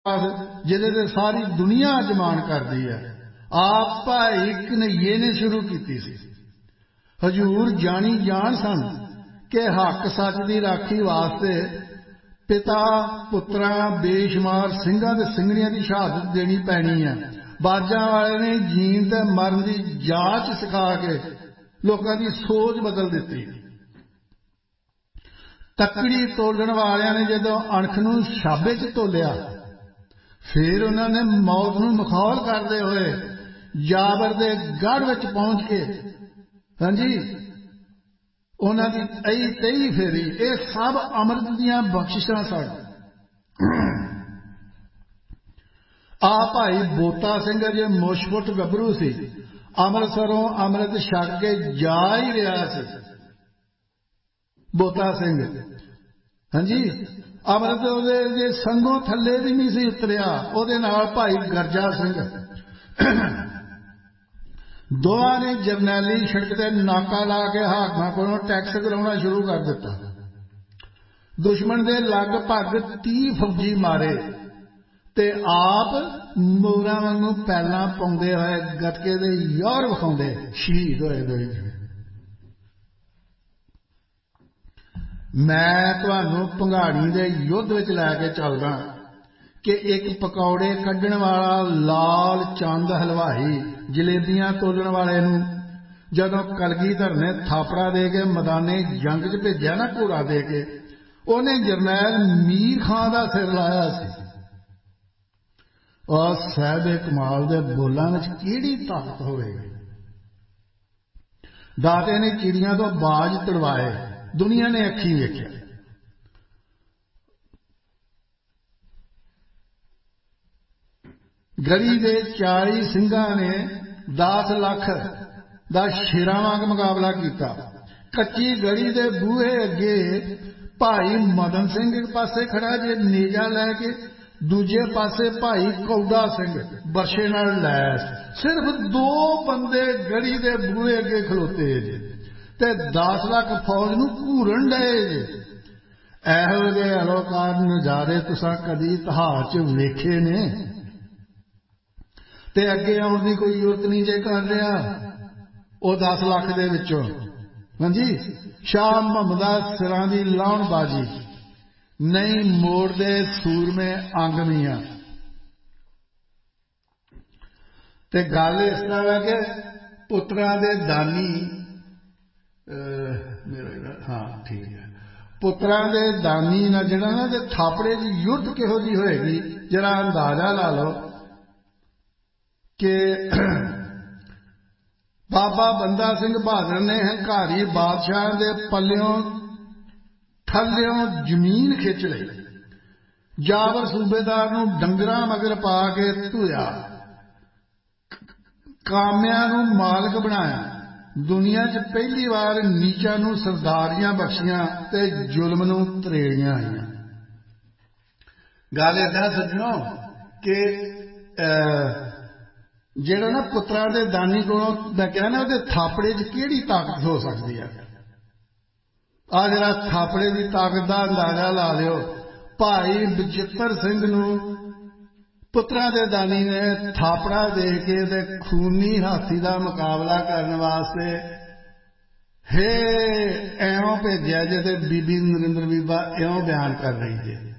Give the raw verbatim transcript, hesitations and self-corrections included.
जिले ते सारी दुनिया अजमान करती है। आप भाई कन्हैये ने शुरू की सी। हजूर जानी जान सन कि हक सच की राखी वास्ते पिता पुत्रा बेशुमार सिंघां ते सिंघणियां की शहादत देनी पैनी है। बाजा वाले ने जीन ते मरन की जाच सिखा के लोगों की सोच बदल दी। तकड़ी तोड़न वालियां ने जदों अणख नूं छाबे च तोलिया, फिर उन्होंने मौत नूं मखौल करते हुए जाबर दे गढ़ विच पहुंच के हाँ जी उन्होंने तई तई फेरी। ये सब अमृत दियां बख्शिशां सन। आ भाई बोता सिंह जे मुशफुट गभरू सी, अमृतसरों अमृत छक के जा ही रहा सी। बोता सिंह हाँ जी अमृत जे संगों थले भी नहीं सी उतरिया। उहदे नाल भाई गरजा सिंह दोवां ने जरनैली सड़क ते नाका ला के हाकमां कोलों टैक्स कराउणा शुरू कर दिता। दुश्मन दे लगभग तीह फौजी मारे ते आप मोरां वांगू पैलां पाउंदे होए गटके दे यौर विखाउंदे शहीद होए दोए। मैं तुहानूं भंगाणी दे युद्ध विच लैके चलदा कि एक पकौड़े कड्ढण वाला लाल चंद हलवाई जलेबियां तोलण वाले नूं जदों कलगीधर ने थापड़ा दे के मैदाने जंग च भेजिया ना, घोड़ा दे के उहने जरनैल मीर खां दा सिर लाया सी। और साहिब कमाल दे बोलां विच किहड़ी ताकत होवेगी। दाते ने चिड़ियां तो बाज तड़वाए, दुनिया ने अखीं वेखिया। गली दे चाली सिंघां ने दस लख दा शेरां वांग मुकाबला किया। कच्ची गली दे बूहे अगे भाई मदन सिंह एक पासे खड़ा जे नेजा लैके, दूजे पासे भाई कौड़ा सिंह बरशे नाल लैस। सिर्फ दो बंदे गली दे बूहे अगे खलोते जे ते दस लाख फौज नूं घूरन डए जे। इहो जिहे अलोकार नज़ारे तुसां कदी इतिहास च वेखे ने ते अगे आउण दी कोई जरूरत नहीं जे कर रहा। वो दस लाख दे विचों हाँ जी शाह मुहम्मदा सिरां दी लाउण बाजी नहीं मोड़दे सूरमे अंग मियां। ते गल इस तरह है कि पुत्रां दे दानी मेरा हाँ ठीक है पुत्रां दे दानी ना जिहड़ा ना ते थापड़े दी युद्ध किहो जी होएगी जरा अंदाजा ला लो कि बाबा बंदा सिंह बहादुर ने हंकारी बादशाह दे पल्लियों थल्लियों जमीन खिंच लई। जाबर सूबेदार नूं डंगरां मगर पा के धोया, कामियां नूं मालक बनाया। दुनिया च पहली बार नीचां नूं सरदारियां बख्शियां ते जुल्म नूं तरेड़ियां आईयां। गल इदां सज्जणो कि जेड़ा ना पुत्रां दे दानी कोलों मैं कहना उहदे थापड़े च किहड़ी ताकत हो सकती है। आ जरा थापड़े की ताकत का अंदाजा ला लियो। भाई बचित्र सिंह नूं पुत्रां दे दानी ने थापड़ा दे के ते खूनी हाथी का मुकाबला करने वास्ते हे एवं भेजिया जे ते बीबी नरेंद्र बीबा एवं बयान कर रही है।